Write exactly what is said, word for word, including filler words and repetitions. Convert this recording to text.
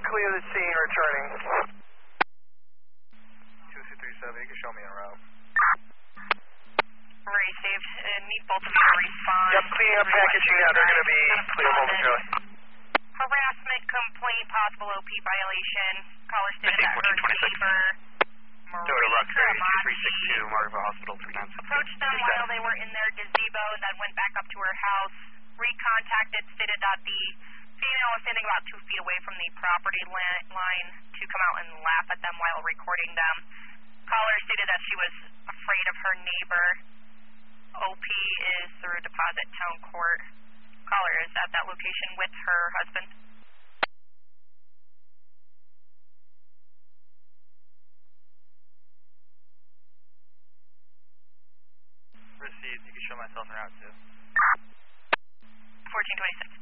clear the scene, returning. two two three seven, you can show me en route. Received. Uh, need both of you to respond. Yep, cleaning up packaging now. They're going to be clear momentarily. Harassment complaint, possible O P violation. Caller stated that her neighbor, Marie three six two, Margaret Hospital, three nine six. approached them while they were in their gazebo and then went back up to her house. Recontacted, stated that the female was standing about two feet away from the property line to come out and laugh at them while recording them. Caller stated that she was afraid of her neighbor. O P is through Deposit Town Court. Caller is at that location with her husband. Received. You can show myself en route too. fourteen twenty-six.